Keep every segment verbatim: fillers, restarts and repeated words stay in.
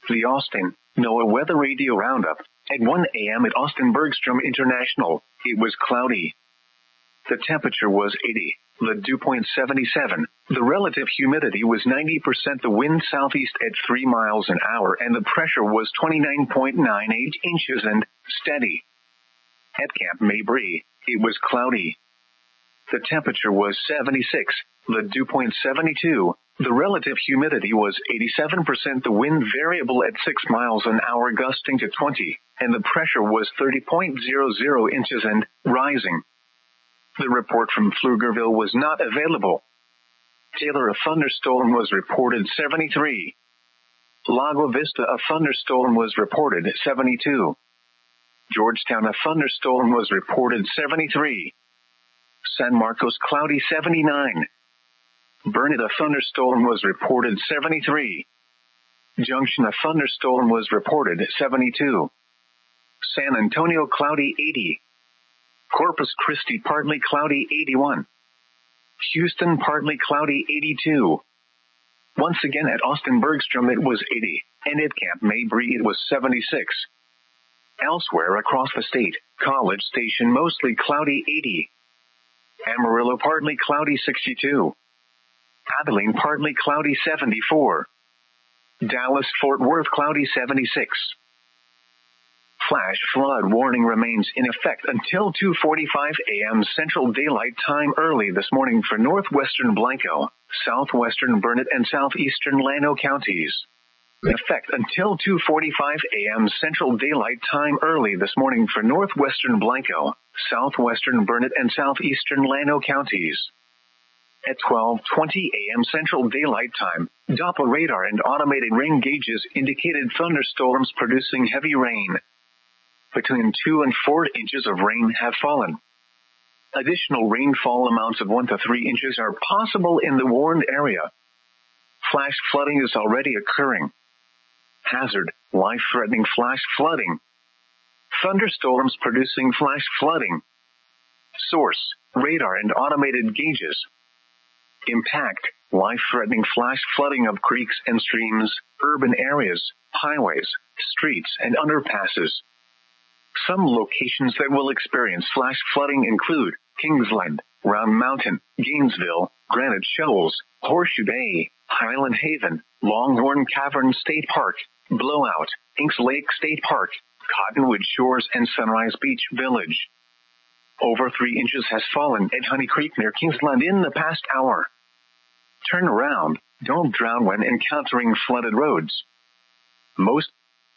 The Austin, NOAA Weather Radio Roundup. At one a.m. at Austin Bergstrom International, it was cloudy. The temperature was eighty. The dew point seventy-seven. The relative humidity was ninety percent. The wind southeast at three miles an hour, and the pressure was twenty-nine point nine eight inches and steady. At Camp Mabry, it was cloudy. The temperature was seventy-six. The dew point seventy-two. The relative humidity was eighty-seven percent. The wind variable at six miles an hour, gusting to twenty, and the pressure was thirty point zero zero inches and rising. The report from Pflugerville was not available. Taylor, a thunderstorm was reported seventy-three. Lago Vista, a thunderstorm was reported seventy-two. Georgetown, a thunderstorm was reported seventy-three. San Marcos, cloudy seventy-nine. Burnett, a thunderstorm was reported seventy-three. Junction, a thunderstorm was reported seventy-two. San Antonio, cloudy eighty. Corpus Christi, partly cloudy eighty-one. Houston, partly cloudy eighty-two. Once again at Austin Bergstrom it was eighty, and at Camp Mabry it was seventy-six. Elsewhere across the state, College Station mostly cloudy eighty. Amarillo, partly cloudy sixty-two. Abilene, partly cloudy seventy-four. Dallas, Fort Worth, cloudy seventy-six. Flash flood warning remains in effect until two forty-five a.m. Central Daylight Time early this morning for northwestern Blanco, southwestern Burnett, and southeastern Llano counties. In effect until two forty-five a.m. Central Daylight Time early this morning for northwestern Blanco, southwestern Burnett, and southeastern Llano counties. At twelve twenty a.m. Central Daylight Time, Doppler radar and automated rain gauges indicated thunderstorms producing heavy rain. Between two and four inches of rain have fallen. Additional rainfall amounts of one to three inches are possible in the warned area. Flash flooding is already occurring. Hazard, life-threatening flash flooding. Thunderstorms producing flash flooding. Source, radar and automated gauges. Impact, life-threatening flash flooding of creeks and streams, urban areas, highways, streets, and underpasses. Some locations that will experience flash flooding include Kingsland, Round Mountain, Gainesville, Granite Shoals, Horseshoe Bay, Highland Haven, Longhorn Cavern State Park, Blowout, Inks Lake State Park, Cottonwood Shores, and Sunrise Beach Village. Over three inches has fallen at Honey Creek near Kingsland in the past hour. Turn around, don't drown when encountering flooded roads. Most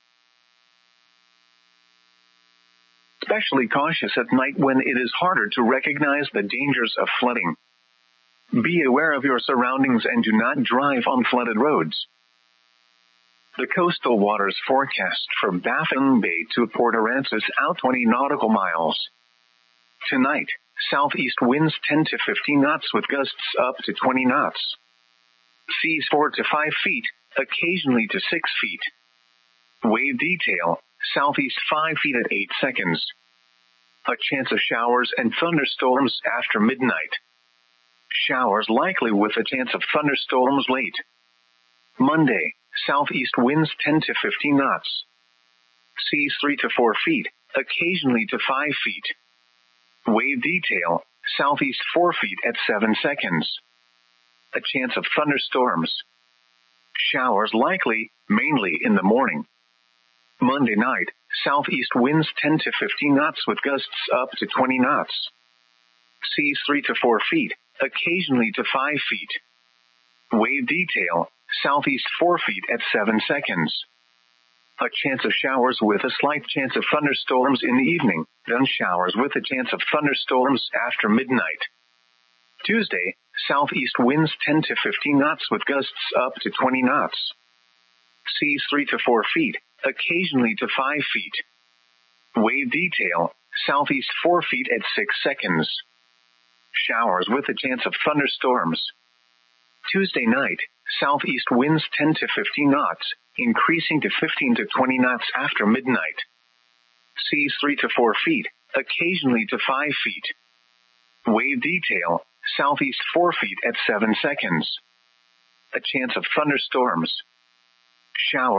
especially cautious at night when it is harder to recognize the dangers of flooding. Be aware of your surroundings and do not drive on flooded roads. The coastal waters forecast from Baffin Bay to Port Aransas out twenty nautical miles. Tonight, southeast winds ten to fifteen knots with gusts up to twenty knots. Seas four to five feet, occasionally to six feet. Wave detail, southeast five feet at eight seconds. A chance of showers and thunderstorms after midnight. Showers likely with a chance of thunderstorms late. Monday, southeast winds ten to fifteen knots. Seas three to four feet, occasionally to five feet. Wave detail, southeast four feet at seven seconds. A chance of thunderstorms. Showers likely, mainly in the morning. Monday night, southeast winds ten to fifteen knots with gusts up to twenty knots. Seas three to four feet, occasionally to five feet. Wave detail, southeast four feet at seven seconds. A chance of showers with a slight chance of thunderstorms in the evening, then showers with a chance of thunderstorms after midnight. Tuesday, southeast winds ten to fifteen knots with gusts up to twenty knots. Seas three to four feet, occasionally to five feet. Wave detail, southeast four feet at six seconds. Showers with a chance of thunderstorms. Tuesday night, southeast winds ten to fifteen knots, increasing to fifteen to twenty knots after midnight. Seas three to four feet, occasionally to five feet. Wave detail, southeast four feet at seven seconds. A chance of thunderstorms. Showers